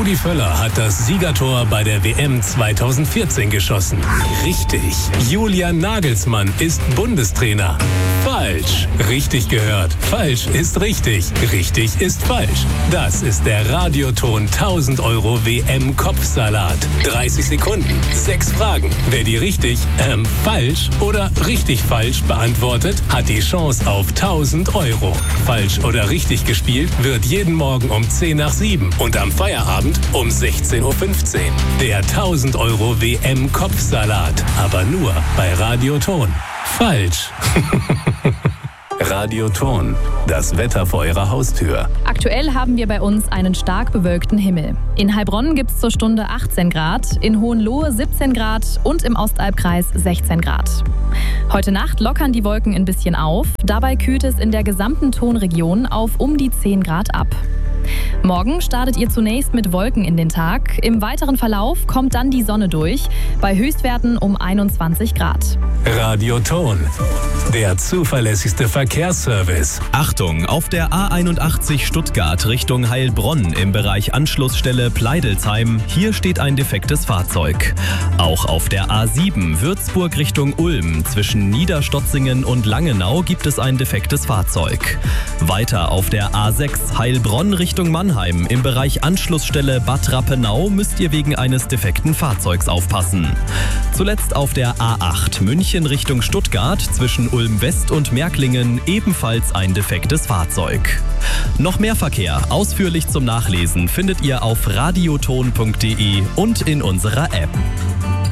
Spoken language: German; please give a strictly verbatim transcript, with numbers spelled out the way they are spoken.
Rudi Völler hat das Siegertor bei der W M zweitausendvierzehn geschossen. Richtig. Julian Nagelsmann ist Bundestrainer. Falsch. Richtig gehört. Falsch ist richtig. Richtig ist falsch. Das ist der Radioton tausend Euro W M-Kopfsalat. dreißig Sekunden, sechs Fragen. Wer die richtig, ähm, falsch oder richtig falsch beantwortet, hat die Chance auf tausend Euro. Falsch oder richtig gespielt wird jeden Morgen um zehn nach sieben und am Feierabend um sechzehn Uhr fünfzehn. Der tausend Euro W M-Kopfsalat. Aber nur bei Radioton. Falsch. Radioton. Das Wetter vor Ihrer Haustür. Aktuell haben wir bei uns einen stark bewölkten Himmel. In Heilbronn gibt es zur Stunde achtzehn Grad, in Hohenlohe siebzehn Grad und im Ostalbkreis sechzehn Grad. Heute Nacht lockern die Wolken ein bisschen auf. Dabei kühlt es in der gesamten Tonregion auf um die zehn Grad ab. Morgen startet ihr zunächst mit Wolken in den Tag. Im weiteren Verlauf kommt dann die Sonne durch, bei Höchstwerten um einundzwanzig Grad. Radioton. Der zuverlässigste Verkehrsservice. Achtung, auf der A einundachtzig Stuttgart Richtung Heilbronn im Bereich Anschlussstelle Pleidelsheim. Hier steht ein defektes Fahrzeug. Auch auf der A sieben Würzburg Richtung Ulm zwischen Niederstotzingen und Langenau gibt es ein defektes Fahrzeug. Weiter auf der A sechs Heilbronn Richtung Mannheim im Bereich Anschlussstelle Bad Rappenau müsst ihr wegen eines defekten Fahrzeugs aufpassen. Zuletzt auf der A acht München Richtung Stuttgart zwischen Ulm West und Märklingen ebenfalls ein defektes Fahrzeug. Noch mehr Verkehr ausführlich zum Nachlesen findet ihr auf radioton punkt de und in unserer App.